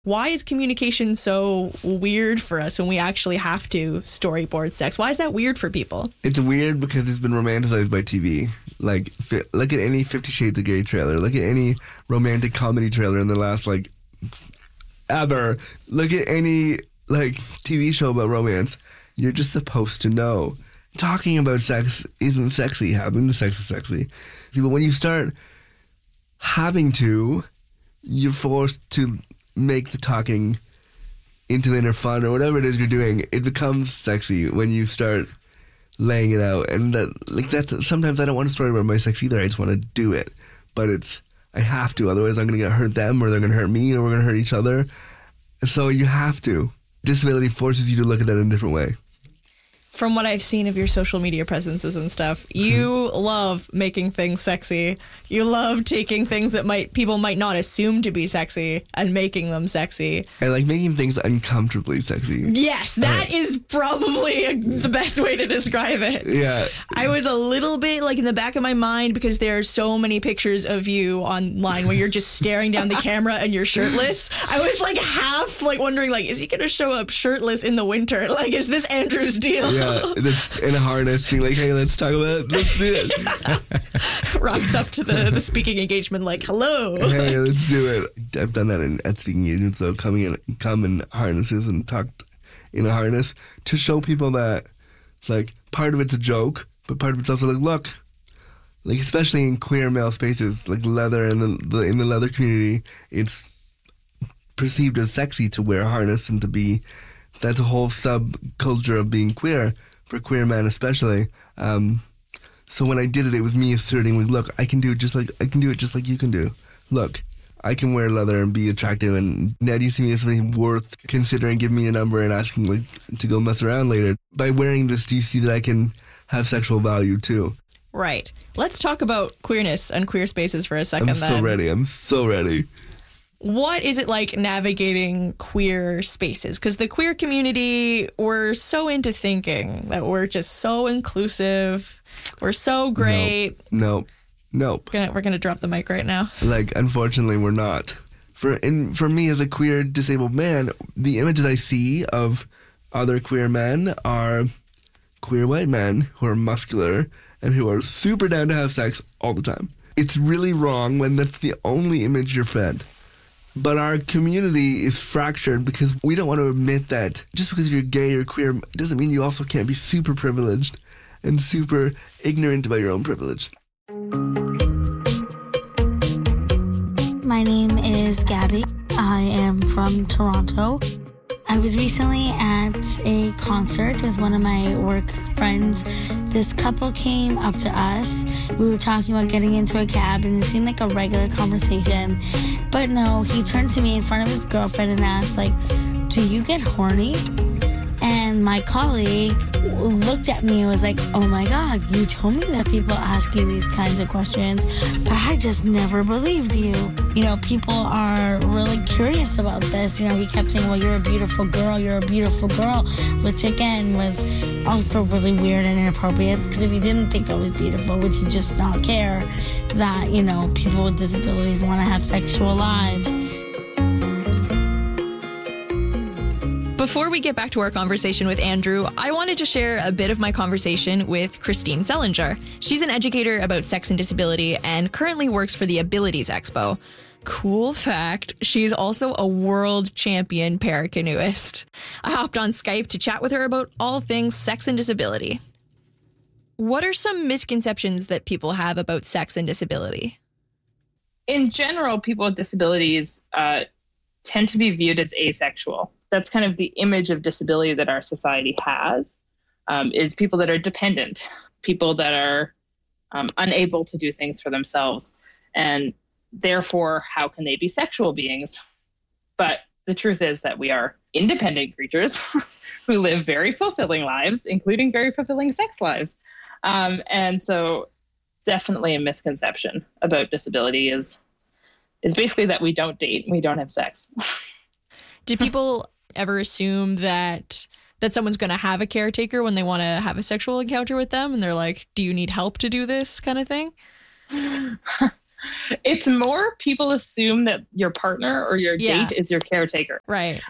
Why is communication so weird for us when we actually have to storyboard sex? Why is that weird for people? It's weird because it's been romanticized by TV. Like, look at any 50 Shades of Grey trailer. Look at any romantic comedy trailer in the last, ever. Look at any, TV show about romance. You're just supposed to know. Talking about sex isn't sexy. Having sex is sexy. See, but when you start having to, you're forced to make the talking intimate or fun or whatever it is you're doing. It becomes sexy when you start laying it out. And that's sometimes I don't want to story about my sex either. I just want to do it. But I have to. Otherwise I'm going to hurt them, or they're going to hurt me, or we're going to hurt each other. So you have to. Disability forces you to look at that in a different way. From what I've seen of your social media presences and stuff, you love making things sexy. You love taking things that people might not assume to be sexy and making them sexy. I like making things uncomfortably sexy. Yes, that is probably the best way to describe it. Yeah. I was a little bit in the back of my mind because there are so many pictures of you online where you're just staring down the camera and you're shirtless. I was half wondering is he going to show up shirtless in the winter? Is this Andrew's deal? Yeah, this in a harness, being hey, let's talk about it. Let's do it. Rocks up to the speaking engagement hello. Hey, let's do it. I've done that at speaking engagements, so come in harnesses and talk in a harness to show people that it's part of it's a joke, but part of it's also look, especially in queer male spaces, leather and in the leather community, it's perceived as sexy to wear a harness and to be. That's a whole subculture of being queer, for queer men especially. So when I did it, it was me asserting, look, I can do it just like you can do. Look, I can wear leather and be attractive, and now do you see me as something worth considering giving me a number and asking to go mess around later? By wearing this, do you see that I can have sexual value too? Right. Let's talk about queerness and queer spaces for a second. I'm so ready. What is it like navigating queer spaces? Because the queer community, we're so into thinking that we're just so inclusive. We're so great. Nope. We're gonna drop the mic right now. Unfortunately, we're not. For me as a queer disabled man, the images I see of other queer men are queer white men who are muscular and who are super down to have sex all the time. It's really wrong when that's the only image you're fed. But our community is fractured because we don't want to admit that just because you're gay or queer doesn't mean you also can't be super privileged and super ignorant about your own privilege. My name is Gabby. I am from Toronto. I was recently at a concert with one of my work friends. This couple came up to us. We were talking about getting into a cab, and it seemed like a regular conversation. But no, he turned to me in front of his girlfriend and asked, do you get horny? And my colleague looked at me and was like, oh my God, you told me that people ask you these kinds of questions, but I just never believed you. People are really curious about this. He kept saying, well, you're a beautiful girl, which again was also really weird and inappropriate, because if he didn't think I was beautiful, would he just not care that, people with disabilities want to have sexual lives? Before we get back to our conversation with Andrew, I wanted to share a bit of my conversation with Christine Selinger. She's an educator about sex and disability and currently works for the Abilities Expo. Cool fact, she's also a world champion paracanoeist. I hopped on Skype to chat with her about all things sex and disability. What are some misconceptions that people have about sex and disability? In general, people with disabilities tend to be viewed as asexual. That's kind of the image of disability that our society has, is people that are dependent, people that are unable to do things for themselves. And therefore, how can they be sexual beings? But the truth is that we are independent creatures who live very fulfilling lives, including very fulfilling sex lives. And so definitely a misconception about disability is basically that we don't date and we don't have sex. Do people ever assume that someone's going to have a caretaker when they want to have a sexual encounter with them, and they're like, do you need help to do this kind of thing? It's more people assume that your partner or your date is your caretaker. Right.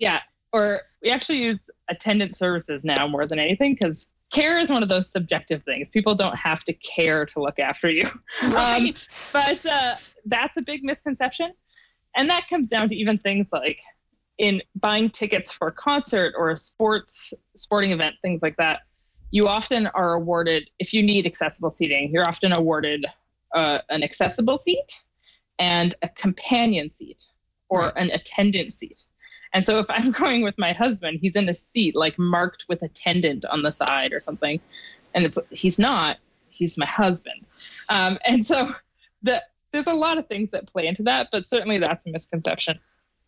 Or we actually use attendant services now more than anything, because care is one of those subjective things. People don't have to care to look after you. Right. But that's a big misconception. And that comes down to even things like in buying tickets for a concert or a sporting event, things like that. You often are awarded, if you need accessible seating, you're often awarded an accessible seat and a companion seat or an attendant seat. And so if I'm going with my husband, he's in a seat like marked with attendant on the side or something. And he's my husband. And so there's a lot of things that play into that, but certainly that's a misconception.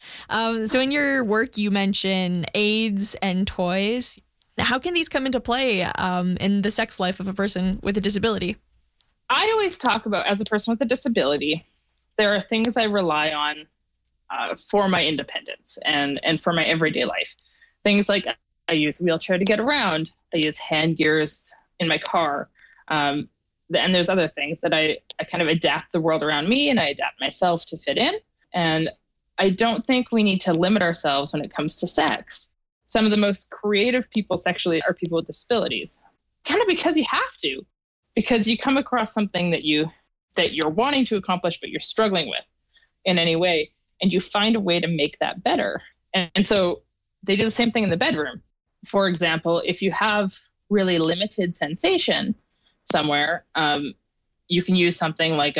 So in your work, you mention aids and toys. How can these come into play in the sex life of a person with a disability? I always talk about, as a person with a disability, there are things I rely on for my independence and for my everyday life. Things like I use a wheelchair to get around. I use hand gears in my car. And there's other things that I kind of adapt the world around me and I adapt myself to fit in. And I don't think we need to limit ourselves when it comes to sex. Some of the most creative people sexually are people with disabilities, kind of because you have to, because you come across something that you're wanting to accomplish, but you're struggling with in any way. And you find a way to make that better. And so they do the same thing in the bedroom. For example, if you have really limited sensation somewhere, you can use something like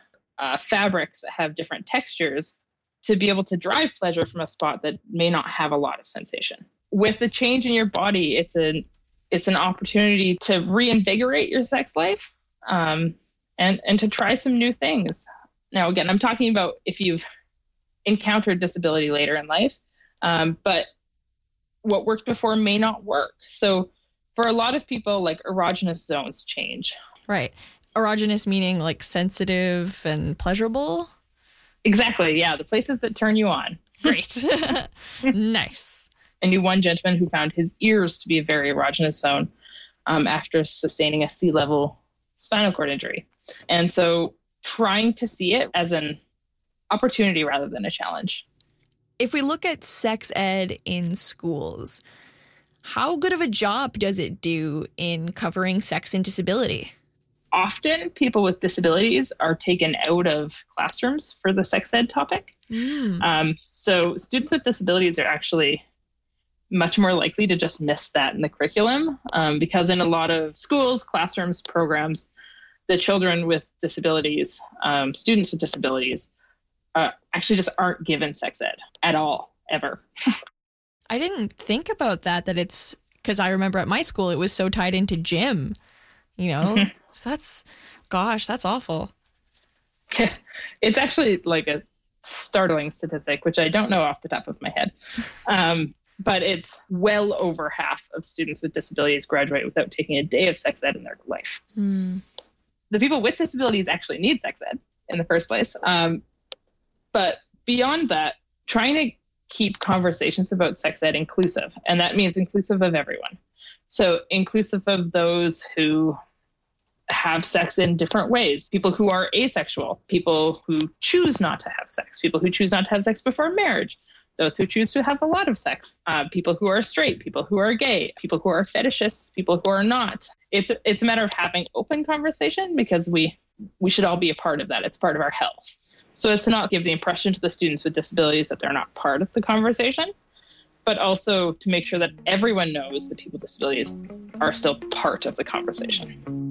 fabrics that have different textures to be able to drive pleasure from a spot that may not have a lot of sensation. With the change in your body, it's an opportunity to reinvigorate your sex life and to try some new things. Now, again, I'm talking about if you've encountered disability later in life, but what worked before may not work. So for a lot of people, like erogenous zones change. Right. Erogenous meaning like sensitive and pleasurable? Exactly. Yeah. The places that turn you on. Great. Nice. I knew one gentleman who found his ears to be a very erogenous zone after sustaining a C-level spinal cord injury. And so trying to see it as an opportunity rather than a challenge. If we look at sex ed in schools, how good of a job does it do in covering sex and disability? Often people with disabilities are taken out of classrooms for the sex ed topic. So students with disabilities are actually much more likely to just miss that in the curriculum because in a lot of schools, classrooms, programs, the children with disabilities, students with disabilities, actually just aren't given sex ed at all, ever. I didn't think about that it's because I remember at my school, it was so tied into gym, So that's awful. It's actually like a startling statistic, which I don't know off the top of my head. But it's well over half of students with disabilities graduate without taking a day of sex ed in their life. The people with disabilities actually need sex ed in the first place. But beyond that, trying to keep conversations about sex ed inclusive, and that means inclusive of everyone. So inclusive of those who have sex in different ways, people who are asexual, people who choose not to have sex, people who choose not to have sex before marriage, those who choose to have a lot of sex, people who are straight, people who are gay, people who are fetishists, people who are not. It's a matter of having open conversation because we should all be a part of that. It's part of our health. So as to not give the impression to the students with disabilities that they're not part of the conversation, but also to make sure that everyone knows that people with disabilities are still part of the conversation.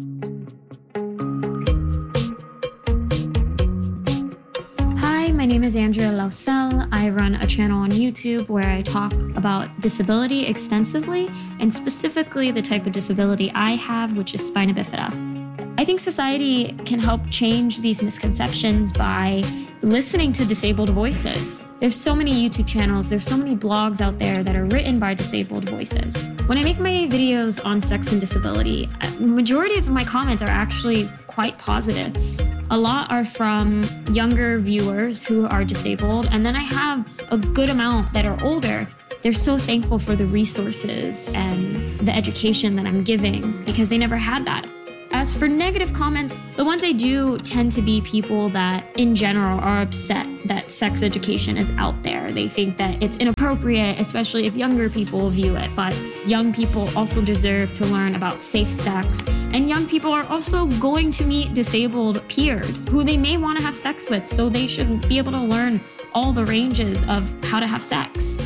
Hi, my name is Andrea Lausel. I run a channel on YouTube where I talk about disability extensively, and specifically the type of disability I have, which is spina bifida. I think society can help change these misconceptions by listening to disabled voices. There's so many YouTube channels, there's so many blogs out there that are written by disabled voices. When I make my videos on sex and disability, the majority of my comments are actually quite positive. A lot are from younger viewers who are disabled, and then I have a good amount that are older. They're so thankful for the resources and the education that I'm giving because they never had that. As As for negative comments, the ones I do tend to be people that in general are upset that sex education is out there. They think that it's inappropriate, especially if younger people view it. But young people also deserve to learn about safe sex. And young people are also going to meet disabled peers who they may want to have sex with. So they should be able to learn all the ranges of how to have sex.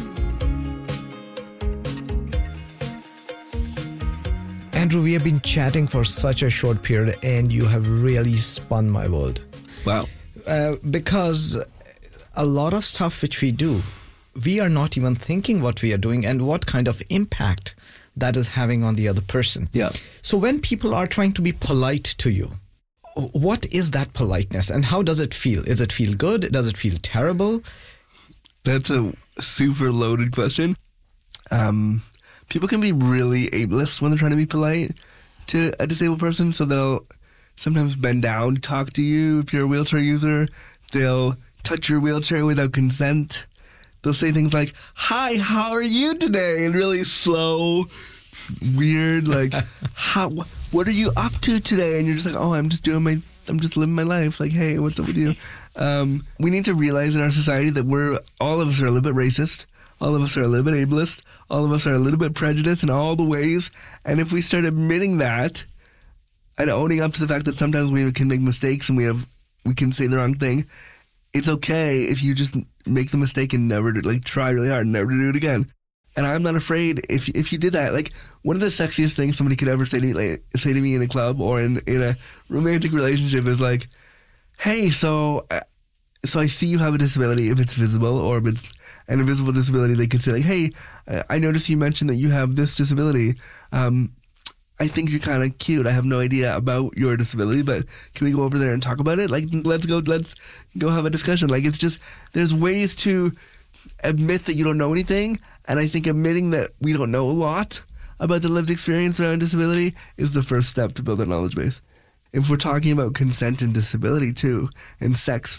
Andrew, we have been chatting for such a short period and you have really spun my world. Wow. Because a lot of stuff which we do, we are not even thinking what we are doing and what kind of impact that is having on the other person. Yeah. So when people are trying to be polite to you, what is that politeness and how does it feel? Does it feel good? Does it feel terrible? That's a super loaded question. People can be really ableist when they're trying to be polite to a disabled person, so they'll sometimes bend down to talk to you if you're a wheelchair user. They'll touch your wheelchair without consent. They'll say things like, "Hi, how are you today?" and really slow, weird, like, what are you up to today? And you're just like, "Oh, I'm just living my life." Like, "Hey, what's up with you?" We need to realize in our society that all of us are a little bit racist. All of us are a little bit ableist. All of us are a little bit prejudiced in all the ways. And if we start admitting that and owning up to the fact that sometimes we can make mistakes and we can say the wrong thing, it's okay if you just make the mistake and never do, like, try really hard and never do it again. And I'm not afraid if you did that. Like, one of the sexiest things somebody could ever say to me in a club or in a romantic relationship is like, "Hey, so I see you have a disability," if it's visible, or if it's an invisible disability, they could say, like, "Hey, I noticed you mentioned that you have this disability. I think you're kind of cute. I have no idea about your disability, but can we go over there and talk about it? Like, let's go have a discussion." Like, it's just, there's ways to admit that you don't know anything, and I think admitting that we don't know a lot about the lived experience around disability is the first step to build a knowledge base. If we're talking about consent and disability too, and sex,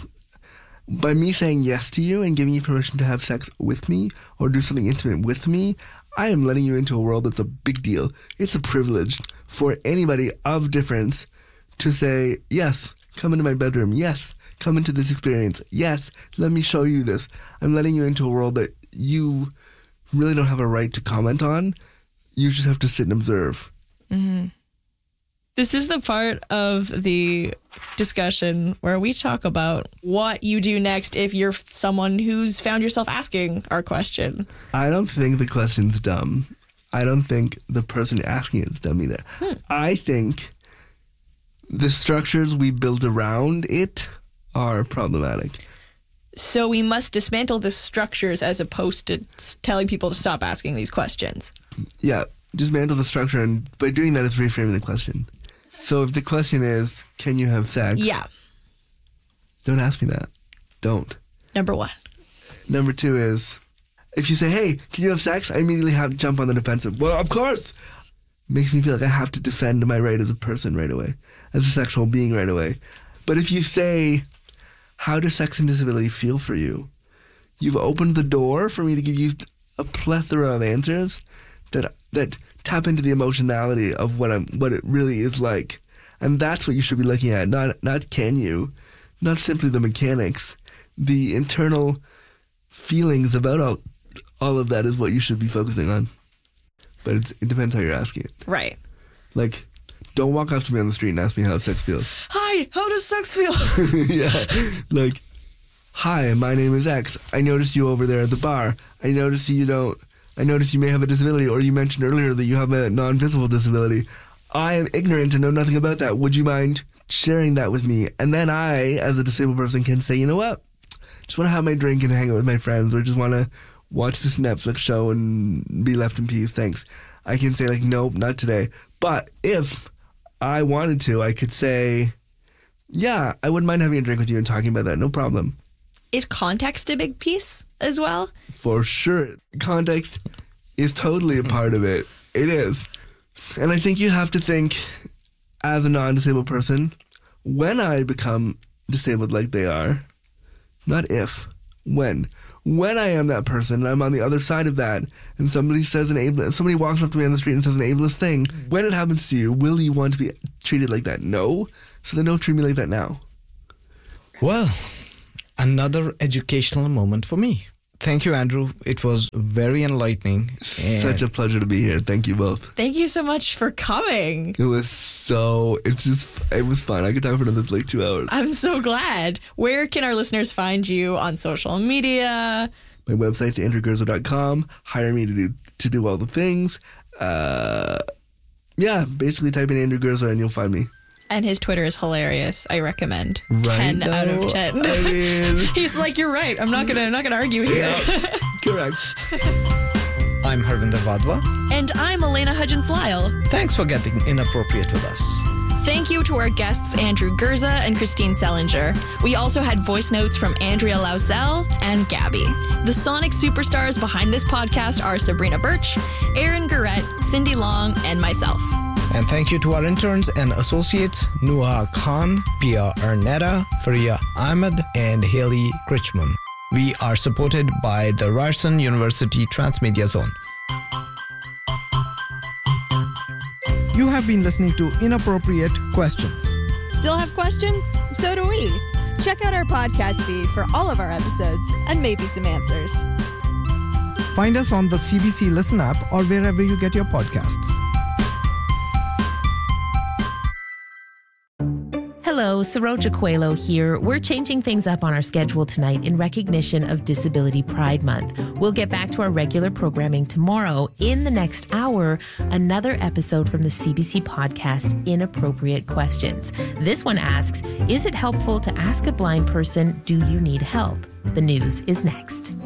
by me saying yes to you and giving you permission to have sex with me or do something intimate with me, I am letting you into a world that's a big deal. It's a privilege for anybody of difference to say, "Yes, come into my bedroom. Yes, come into this experience. Yes, let me show you this." I'm letting you into a world that you really don't have a right to comment on. You just have to sit and observe. Mm-hmm. This is the part of the discussion where we talk about what you do next if you're someone who's found yourself asking our question. I don't think the question's dumb. I don't think the person asking it is dumb either. I think the structures we build around it are problematic. So we must dismantle the structures as opposed to telling people to stop asking these questions. Yeah, dismantle the structure, and by doing that, it's reframing the question. So if the question is, can you have sex? Yeah. Don't ask me that. Don't. Number one. Number two is, if you say, "Hey, can you have sex?" I immediately have to jump on the defensive. Well, of course. Makes me feel like I have to defend my right as a person right away, as a sexual being right away. But if you say, "How does sex and disability feel for you?" You've opened the door for me to give you a plethora of answers that tap into the emotionality of what it really is like. And that's what you should be looking at, not can you, not simply the mechanics. The internal feelings about all of that is what you should be focusing on. But it depends how you're asking it. Right. Like, don't walk up to me on the street and ask me how sex feels. "Hi, how does sex feel?" Yeah. Like, "Hi, my name is X. I noticed you over there at the bar. I noticed you may have a disability, or you mentioned earlier that you have a non-visible disability. I am ignorant and know nothing about that. Would you mind sharing that with me?" And then I, as a disabled person, can say, "You know what? Just want to have my drink and hang out with my friends, or just want to watch this Netflix show and be left in peace. Thanks." I can say, like, "Nope, not today." But if I wanted to, I could say, "Yeah, I wouldn't mind having a drink with you and talking about that. No problem." Is context a big piece as well? For sure. Context is totally a part of it. It is. And I think you have to think, as a non-disabled person, when I become disabled like they are, not if, when when I am that person and I'm on the other side of that, and somebody walks up to me on the street and says an ableist thing, when it happens to you, will you want to be treated like that? No. So then don't treat me like that now. Well, another educational moment for me. Thank you, Andrew. It was very enlightening. Such a pleasure to be here. Thank you both. Thank you so much for coming. It was fun. I could talk for another 2 hours. I'm so glad. Where can our listeners find you on social media? My website's andrewgurza.com. Hire me to do all the things. Basically type in Andrew Gurza and you'll find me. And his Twitter is hilarious. I recommend. Right 10 out of 10. I mean, he's like, you're right. I'm not gonna argue here. Yeah, correct. I'm Harvinder Vadva. And I'm Elena Hudgens-Lyle. Thanks for getting inappropriate with us. Thank you to our guests Andrew Gurza and Christine Selinger. We also had voice notes from Andrea Lausel and Gabby. The sonic superstars behind this podcast are Sabrina Birch, Aaron Garrett, Cindy Long, and myself. And thank you to our interns and associates, Nuha Khan, Pia Arnetta, Faria Ahmed, and Haley Krichman. We are supported by the Ryerson University Transmedia Zone. You have been listening to Inappropriate Questions. Still have questions? So do we. Check out our podcast feed for all of our episodes and maybe some answers. Find us on the CBC Listen app or wherever you get your podcasts. Hello, Saroja Coelho here. We're changing things up on our schedule tonight in recognition of Disability Pride Month. We'll get back to our regular programming tomorrow. In the next hour, another episode from the CBC podcast, Inappropriate Questions. This one asks, is it helpful to ask a blind person, do you need help? The news is next.